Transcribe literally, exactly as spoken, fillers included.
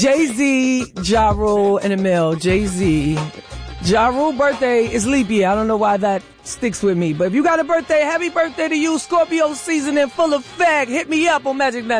Jay-Z, Ja Rule, and Emil. Jay-Z. Ja Rule birthday is leap year. I don't know why that sticks with me. But if you got a birthday, happy birthday to you. Scorpio season in full effect. Hit me up on Magic ninety.